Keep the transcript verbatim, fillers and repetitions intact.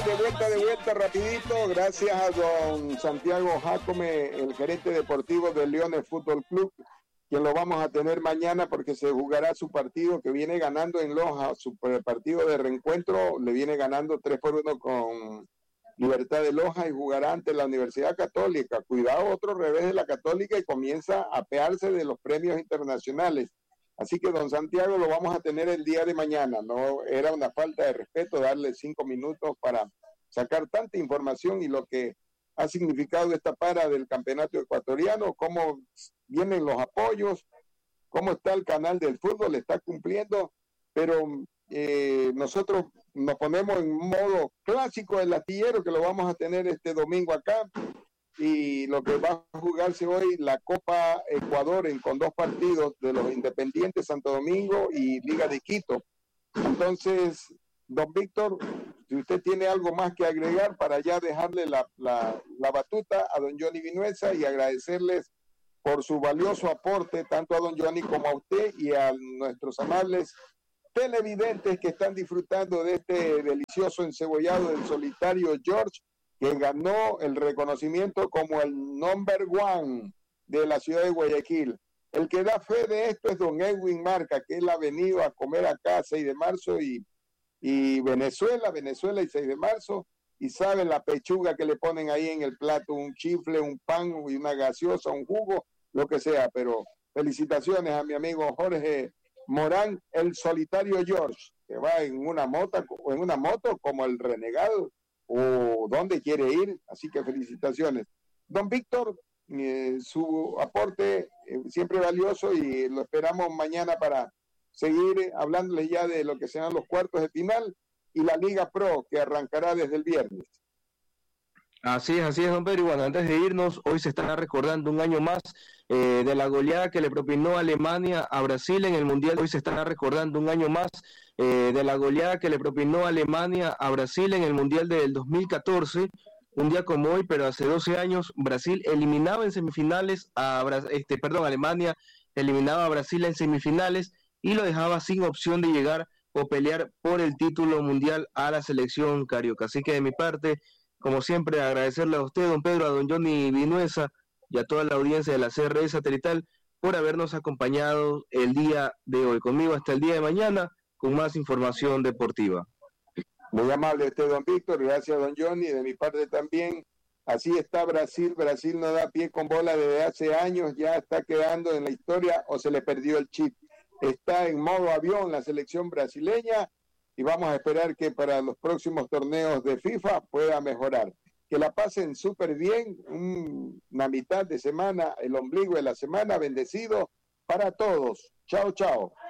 de vuelta, de vuelta, rapidito. Gracias a don Santiago Jácome, el gerente deportivo del Leones Fútbol Club, quien lo vamos a tener mañana porque se jugará su partido que viene ganando en Loja, su partido de reencuentro, le viene ganando tres por uno con Libertad de Loja y jugará ante la Universidad Católica. Cuidado, otro revés de la Católica y comienza a apearse de los premios internacionales. Así que don Santiago lo vamos a tener el día de mañana. No era una falta de respeto darle cinco minutos para sacar tanta información y lo que ha significado esta para del campeonato ecuatoriano, cómo vienen los apoyos, cómo está el canal del fútbol, está cumpliendo, pero eh, nosotros nos ponemos en modo clásico del latillero, que lo vamos a tener este domingo acá, y lo que va a jugarse hoy, la Copa Ecuador en, con dos partidos de los Independientes Santo Domingo y Liga de Quito. Entonces, don Víctor, si usted tiene algo más que agregar para ya dejarle la, la, la batuta a don Johnny Vinuesa y agradecerles por su valioso aporte, tanto a don Johnny como a usted y a nuestros amables televidentes que están disfrutando de este delicioso encebollado del solitario George, que ganó el reconocimiento como el number one de la ciudad de Guayaquil. El que da fe de esto es don Edwin Marca, que él ha venido a comer acá seis de marzo y, y Venezuela, Venezuela y seis de marzo, y sabe la pechuga que le ponen ahí en el plato, un chifle, un pan y una gaseosa, un jugo, lo que sea. Pero felicitaciones a mi amigo Jorge Morán, el solitario George, que va en una moto, en una moto como el renegado, o dónde quiere ir, así que felicitaciones. Don Víctor, eh, su aporte eh, siempre valioso y lo esperamos mañana para seguir hablándoles ya de lo que serán los cuartos de final y la Liga Pro que arrancará desde el viernes. Así es, así es, don Pedro. Y bueno, antes de irnos, hoy se estará recordando un año más eh, de la goleada que le propinó Alemania a Brasil en el Mundial. Hoy se estará recordando un año más eh, de la goleada que le propinó Alemania a Brasil en el Mundial del dos mil catorce. Un día como hoy, pero hace doce años, Brasil eliminaba en semifinales a este, perdón, Alemania eliminaba a Brasil en semifinales y lo dejaba sin opción de llegar o pelear por el título mundial a la selección carioca. Así que de mi parte, como siempre, agradecerle a usted, don Pedro, a don Johnny Vinuesa y a toda la audiencia de la C R E Satelital por habernos acompañado el día de hoy. Conmigo hasta el día de mañana con más información deportiva. Muy amable usted, don Víctor, gracias, don Johnny, de mi parte también. Así está Brasil, Brasil no da pie con bola desde hace años, ya está quedando en la historia o se le perdió el chip. Está en modo avión la selección brasileña y vamos a esperar que para los próximos torneos de FIFA pueda mejorar. Que la pasen súper bien, un, una mitad de semana, el ombligo de la semana, bendecido para todos. Chao, chao.